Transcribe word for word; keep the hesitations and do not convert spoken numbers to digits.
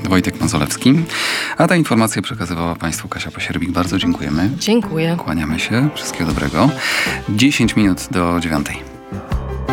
Wojtek Mazolewski. A ta informacja przekazywała Państwu Kasia Pasierbik. Bardzo dziękujemy. Dziękuję. Kłaniamy się. Wszystkiego dobrego. dziesięć minut do dziewiątej.